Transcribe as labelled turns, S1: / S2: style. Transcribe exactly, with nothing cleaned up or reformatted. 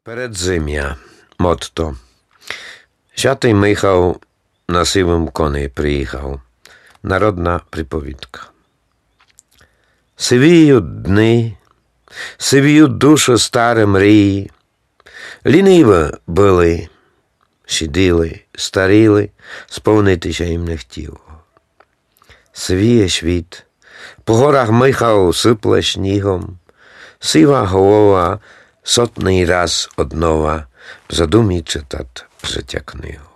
S1: Передзим'я. Мотто. Святий Михał на сивому коні приїхав. Народна приповідка. Сивіють дни, сивіють душу старі мрії. Ліниво були, сиділи, старіли, сповнитися їм не хотіло. Сивіє світ, по горах Михał сипле снігом, сива голова сотний раз однова в задумі читать життя книгу.